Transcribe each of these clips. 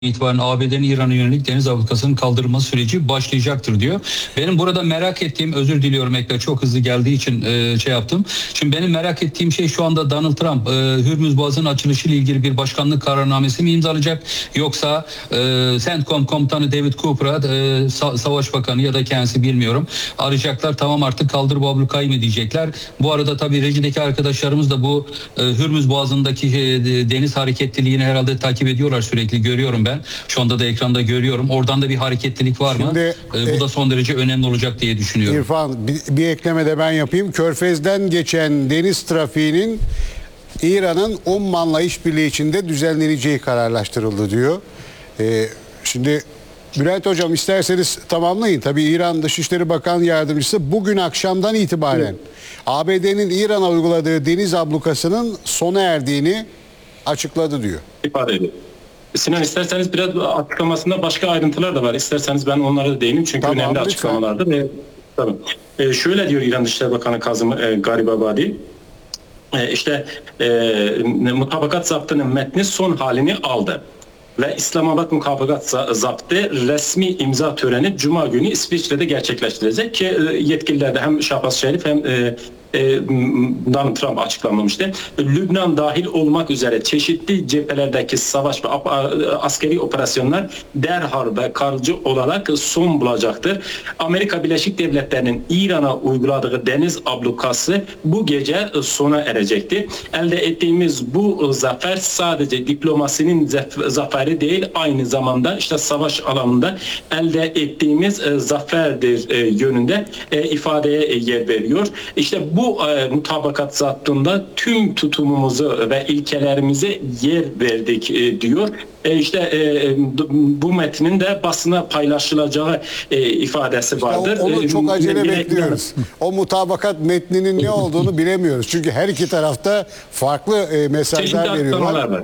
itibaren ABD'nin İran'a yönelik deniz ablukasının kaldırılma süreci başlayacaktır diyor. Benim burada merak ettiğim, özür diliyorum Ekle, çok hızlı geldiği için şey yaptım. Şimdi benim merak ettiğim şey şu anda Donald Trump Hürmüz Boğazı'nın açılışı ile ilgili bir başkanlık kararnamesi mi imzalayacak, yoksa CENTCOM komutanı David Cooper'a Savaş Bakanı ya da kendisi bilmiyorum arayacaklar, tamam artık kaldır bu ablukayı mı diyecekler. Bu arada tabii rejideki arkadaşlarımız da bu Hürmüz Boğazı'ndaki deniz hareketliliğini herhalde takip ediyorlar, sürekli görüyorum ben. Şu anda da ekranda görüyorum. Oradan da bir hareketlilik var mı? Bu da son derece önemli olacak diye düşünüyorum. İrfan, bir ekleme de ben yapayım. Körfez'den geçen deniz trafiğinin İran'ın Umman'la işbirliği içinde düzenleneceği kararlaştırıldı diyor. Şimdi Bülent Hocam isterseniz tamamlayın. Tabii İran Dışişleri Bakan Yardımcısı bugün akşamdan itibaren ABD'nin İran'a uyguladığı deniz ablukasının sona erdiğini açıkladı diyor. İfade ediyor. Sinan, isterseniz biraz açıklamasında başka ayrıntılar da var. İsterseniz ben onlara da değineyim çünkü tamam, önemli lütfen açıklamalardır. Tabii. Şöyle diyor İran Dışişleri Bakanı Kazım Garibabadi. Mutabakat zaptının metni son halini aldı. Ve İslamabad Mutabakat Zaptı resmi imza töreni Cuma günü İsviçre'de gerçekleştirecek ki yetkililer de hem Şahbaz Şerif hem Donald Trump açıklamamıştı. Lübnan dahil olmak üzere çeşitli cephelerdeki savaş ve askeri operasyonlar derhal ve kalıcı olarak son bulacaktır. Amerika Birleşik Devletleri'nin İran'a uyguladığı deniz ablukası bu gece sona erecekti. Elde ettiğimiz bu zafer sadece diplomasinin zaferi değil, aynı zamanda işte savaş alanında elde ettiğimiz zaferdir yönünde ifadeye yer veriyor. İşte bu mutabakat zaptında tüm tutumumuzu ve ilkelerimize yer verdik diyor. Bu metnin de basına paylaşılacağı ifadesi vardır. Onu çok acele bekliyoruz. O mutabakat metninin ne olduğunu bilemiyoruz. Çünkü her iki tarafta farklı mesajlar veriyorlar. Var.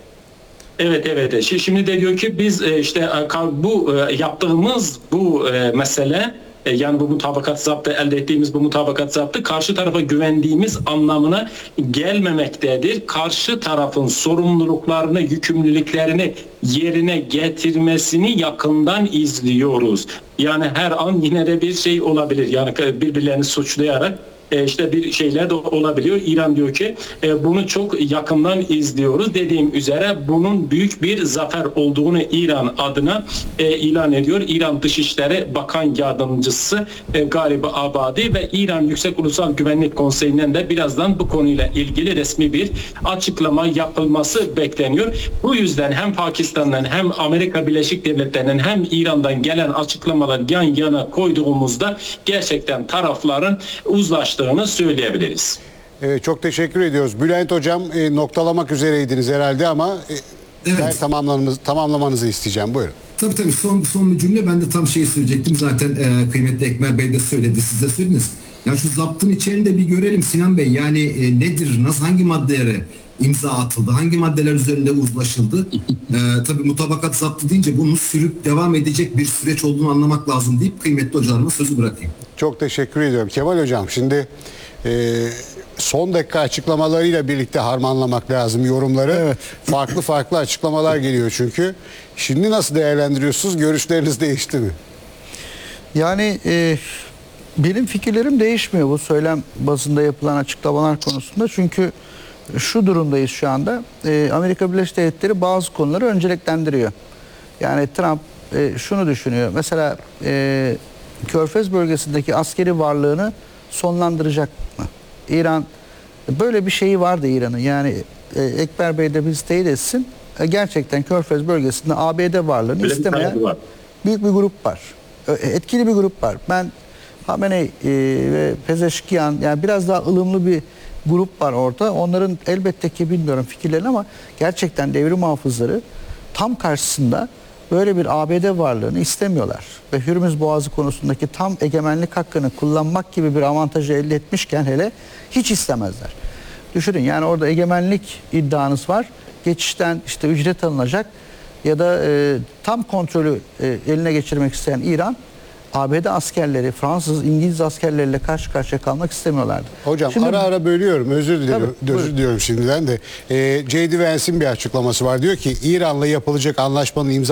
Evet. Şimdi de diyor ki biz bu yaptığımız bu mesele, yani bu mutabakat zaptı, elde ettiğimiz bu mutabakat zaptı karşı tarafa güvendiğimiz anlamına gelmemektedir. Karşı tarafın sorumluluklarını, yükümlülüklerini yerine getirmesini yakından izliyoruz. Yani her an yine de bir şey olabilir. Yani birbirlerini suçlayarak bir şeyler de olabiliyor. İran diyor ki bunu çok yakından izliyoruz. Dediğim üzere bunun büyük bir zafer olduğunu İran adına ilan ediyor. İran Dışişleri Bakan Yardımcısı Garibabadi ve İran Yüksek Ulusal Güvenlik Konseyi'nden de birazdan bu konuyla ilgili resmi bir açıklama yapılması bekleniyor. Bu yüzden hem Pakistan'dan hem Amerika Birleşik Devletleri'nin hem İran'dan gelen açıklamalar yan yana koyduğumuzda gerçekten tarafların uzlaştığı söyleyebiliriz. Çok teşekkür ediyoruz. Bülent Hocam noktalamak üzereydiniz herhalde ama evet, tamamlamanızı isteyeceğim. Buyurun. Tabii son bir cümle, ben de tam şeyi söyleyecektim. Zaten kıymetli Ekmer Bey de söyledi, siz de söylediniz. Ya şu zaptın içeriğini de bir görelim Sinan Bey. Yani nedir, nasıl, hangi maddelere imza atıldı, hangi maddeler üzerinde uzlaşıldı? Tabii mutabakat zaptı deyince bunun sürüp devam edecek bir süreç olduğunu anlamak lazım deyip kıymetli hocalarıma sözü bırakayım. Çok teşekkür ediyorum. Kemal Hocam, şimdi son dakika açıklamalarıyla birlikte harmanlamak lazım yorumları. Evet. Farklı açıklamalar geliyor çünkü. Şimdi nasıl değerlendiriyorsunuz? Görüşleriniz değişti mi? Yani benim fikirlerim değişmiyor bu söylem bazında yapılan açıklamalar konusunda. Çünkü şu durumdayız şu anda. Amerika Birleşik Devletleri bazı konuları önceliklendiriyor. Yani Trump şunu düşünüyor. Mesela Körfez bölgesindeki askeri varlığını sonlandıracak mı? İran böyle bir şeyi vardı İran'ın. Yani Ekber Bey de biz teyit etsin. Gerçekten Körfez bölgesinde ABD varlığını istemeyen büyük bir grup var. Etkili bir grup var. Ben Hamenei ve Pezeşkiyan, yani biraz daha ılımlı bir grup var orada. Onların elbette ki bilmiyorum fikirlerini ama gerçekten devrim muhafızları tam karşısında böyle bir ABD varlığını istemiyorlar. Ve Hürmüz Boğazı konusundaki tam egemenlik hakkını kullanmak gibi bir avantajı elde etmişken hele hiç istemezler. Düşünün, yani orada egemenlik iddianız var. Geçişten işte ücret alınacak ya da tam kontrolü eline geçirmek isteyen İran ABD askerleri, Fransız, İngiliz askerleriyle karşı karşıya kalmak istemiyorlardı. Hocam Şimdi- ara ara bölüyorum. Özür dilerim. Tabii, Özür buyurun. diliyorum şimdiden de. J.D. Vance'in bir açıklaması var. Diyor ki İran'la yapılacak anlaşmanın